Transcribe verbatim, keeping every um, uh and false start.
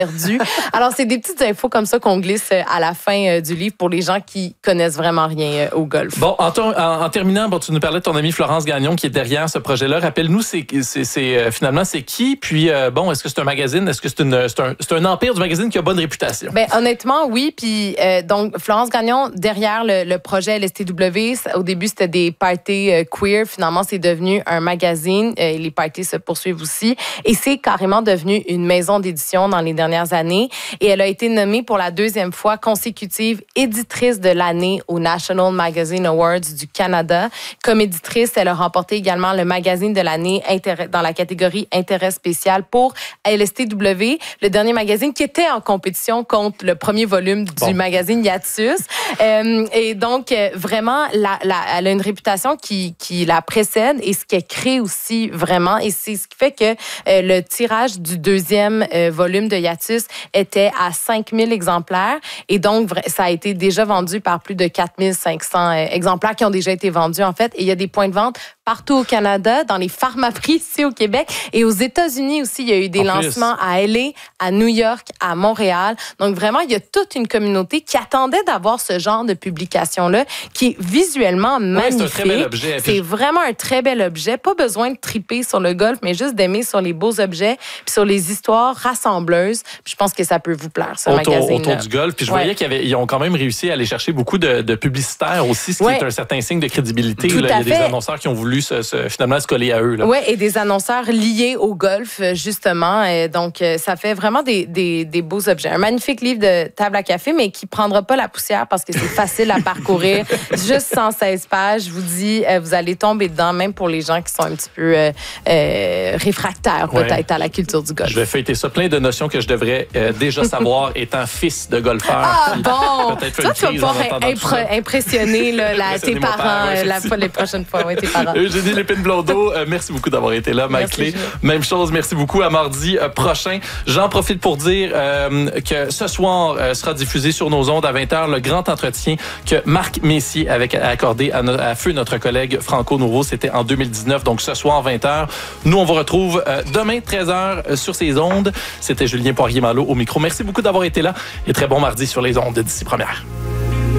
perdu. Alors, c'est des petites infos comme ça qu'on glisse à la fin euh, du livre pour les gens qui connaissent vraiment rien euh, au golf. Bon, en, ton, en, en terminant, bon, tu nous parlais de ton amie Florence Gagnon qui est derrière ce projet-là. Rappelle-nous, c'est, c'est, c'est, euh, finalement, c'est qui? Puis, euh, bon, est-ce que c'est un magazine? Est-ce que c'est, une, c'est, un, c'est un empire du magazine qui a bonne réputation? Ben, honnêtement, oui. Puis, euh, donc, Florence Gagnon, derrière le, le projet L S T W, au début, c'était des parties euh, queer. Finalement, c'est devenu un magazine. Euh, les parties se poursuivent aussi. Et c'est carrément devenu une maison d'édition dans les dernières années. Et elle a été nommée pour la deuxième fois consécutive éditrice de l'année au National Magazine Awards du Canada. Comme éditrice, elle a remporté également le magazine de l'année dans la catégorie intérêt spécial pour L S T W, le dernier magazine qui était en compétition contre le premier volume du bon. magazine Hiatus. Euh, et donc, vraiment, la, la, elle a une réputation qui, qui la précède et ce qu'elle crée aussi vraiment. Et c'est ce qui fait que euh, le tirage du deuxième euh, volume de Hiatus était à cinq mille exemplaires. Et donc, ça a été déjà vendu par plus de quatre mille cinq cents euh, exemplaires qui ont déjà été vendus, en fait. Et il y a des points de vente partout au Canada, dans les pharmaprix ici au Québec. Et aux États-Unis aussi, il y a eu des en lancements plus. à L A, à New York, à Montréal. Donc, vraiment, il y a toute une communauté qui attendait d'avoir ce genre de publication-là, qui est visuellement magnifique. Ouais, c'est un très bel objet. C'est vraiment un très bel objet. Pas besoin de triper sur le golf, mais juste d'aimer sur les beaux objets puis sur les histoires rassembleuses. Puis je pense que ça peut vous plaire, ce autour, magazine. Autour du golf. Puis je ouais. voyais qu'ils ont quand même réussi à aller chercher beaucoup de, de publicitaires aussi, ce qui ouais. est un certain signe de crédibilité. Là. Il y a des annonceurs qui ont voulu se, se, finalement se coller à eux. Oui, et des annonceurs liés au golf, justement. Et donc, ça fait vraiment des, des, des beaux objets. Un magnifique livre de table à café, mais qui ne prendra pas la poussière parce que c'est facile à parcourir. Juste cent seize pages. Je vous dis, vous allez tomber dedans, même pour les gens qui sont un petit peu euh, euh, réfractaires, peut-être, ouais. à la culture du golf. Je vais feuilleter ça. Plein de notions que je devrais euh, déjà savoir étant fils de golfeur. Ah, bon! Toi, tu vas pouvoir impr- impressionner là, la, tes parents père, ouais, la, les prochaines fois. Ouais, tes parents. Eugénie Lépine-Blondeau, euh, merci beaucoup d'avoir été là. Mike Clé, même chose. Merci beaucoup. À mardi euh, prochain. J'en profite pour dire euh, que ce soir euh, sera diffusé sur nos ondes à vingt heures le grand entretien que Marc Messier avait accordé à, no- à feu notre collègue Franco Nouveau. C'était en deux mille dix-neuf. Donc ce soir, vingt heures. Nous, on vous retrouve euh, demain, treize heures, euh, sur ces ondes. C'était Julien Poirier-Malo au micro. Merci beaucoup d'avoir été là et très bon mardi sur les ondes d'ici première.